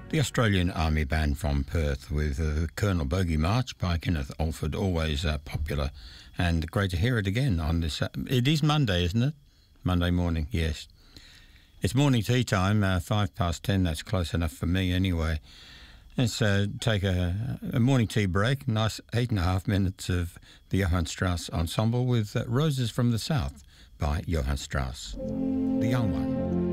The Australian Army Band from Perth with Colonel Bogey March by Kenneth Alford, always popular, and great to hear it again on this. It is Monday, isn't it? Monday morning, yes. It's morning tea time, 10:05. That's close enough for me anyway. Let's take a morning tea break. Nice 8.5 minutes of the Johann Strauss Ensemble with Roses from the South by Johann Strauss, the young one.